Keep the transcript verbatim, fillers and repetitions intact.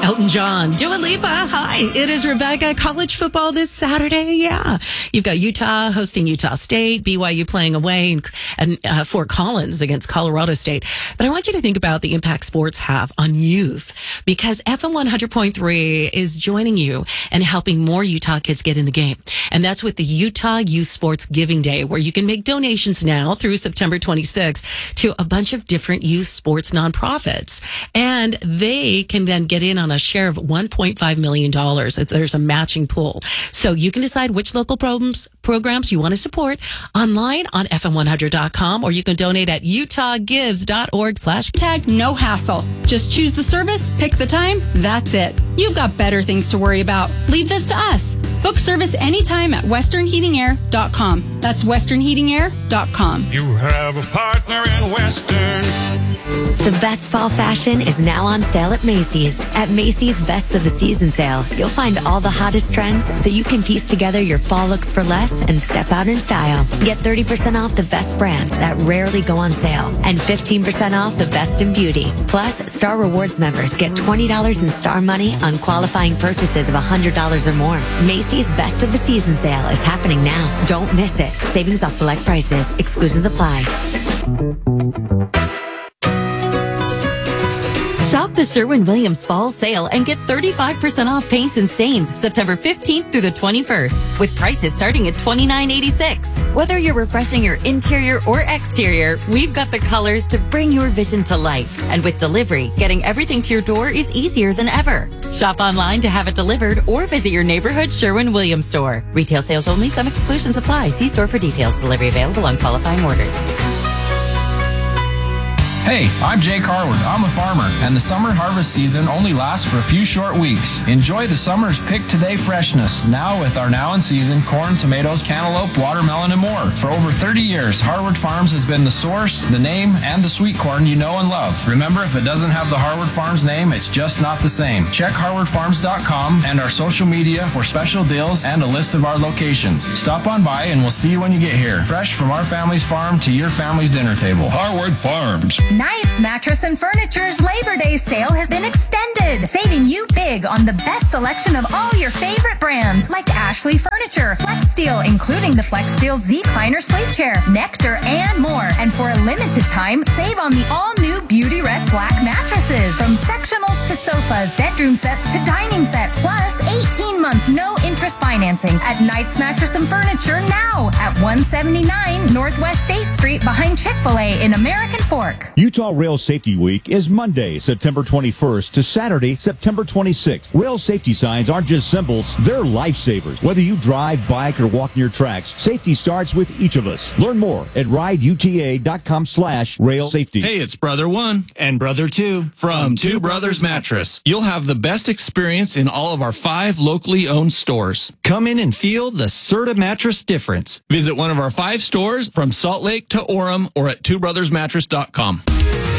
Elton John, Dua Lipa. Hi, it is Rebecca. College football this Saturday. Yeah. You've got Utah hosting Utah State, B Y U playing away in, in uh, Fort Collins against Colorado State. But I want you to think about the impact sports have on youth, because F M one hundred point three is joining you and helping more Utah kids get in the game. And that's with the Utah Youth Sports Giving Day, where you can make donations now through September twenty-sixth to a bunch of different youth sports nonprofits. And they can then get in on a share of one point five million dollars. It's, there's a matching pool. So you can decide which local programs, programs you want to support online on F M one hundred dot com, or you can donate at utahgives.org slash tag no hassle. Just choose the service, pick the time, that's it. You've got better things to worry about. Leave this to us. Book service anytime at western heating air dot com. That's western heating air dot com. You have a partner in Western. The best fall fashion is now on sale at Macy's. At Macy's Best of the Season sale, you'll find all the hottest trends so you can piece together your fall looks for less and step out in style. Get thirty percent off the best brands that rarely go on sale and fifteen percent off the best in beauty. Plus, Star Rewards members get twenty dollars in Star money on qualifying purchases of one hundred dollars or more. Macy's Best of the Season sale is happening now. Don't miss it. Savings off select prices. Exclusions apply. Shop the Sherwin-Williams Fall Sale and get thirty-five percent off paints and stains September fifteenth through the twenty-first, with prices starting at twenty-nine eighty-six. Whether you're refreshing your interior or exterior, we've got the colors to bring your vision to life. And with delivery, getting everything to your door is easier than ever. Shop online to have it delivered or visit your neighborhood Sherwin-Williams store. Retail sales only. Some exclusions apply. See store for details. Delivery available on qualifying orders. Hey, I'm Jake Harwood. I'm a farmer, and the summer harvest season only lasts for a few short weeks. Enjoy the summer's pick today freshness, now with our now in season corn, tomatoes, cantaloupe, watermelon, and more. For over thirty years, Harwood Farms has been the source, the name, and the sweet corn you know and love. Remember, if it doesn't have the Harwood Farms name, it's just not the same. Check harwood farms dot com and our social media for special deals and a list of our locations. Stop on by and we'll see you when you get here. Fresh from our family's farm to your family's dinner table. Harwood Farms. Knights Mattress and Furniture's Labor Day sale has been extended, saving you big on the best selection of all your favorite brands like Ashley Furniture, Flex Steel, including the Flex Steel Z-Cliner Sleep Chair, Nectar, and more. And for a limited time, save on the all-new Beauty Rest Black mattresses. From sectionals to sofas, bedroom sets to dining sets, plus eighteen-month no-interest financing at Knights Mattress and Furniture now at one seventy-nine Northwest State Street behind Chick-fil-A in American Fork. Utah Rail Safety Week is Monday, September twenty-first to Saturday, September twenty-sixth. Rail safety signs aren't just symbols, they're lifesavers. Whether you drive, bike, or walk your tracks, safety starts with each of us. Learn more at rideuta.com slash rail safety. Hey, it's Brother One and Brother Two from Two Brothers Mattress. You'll have the best experience in all of our five locally owned stores. Come in and feel the Serta mattress difference. Visit one of our five stores from Salt Lake to Orem or at two brothers mattress dot com.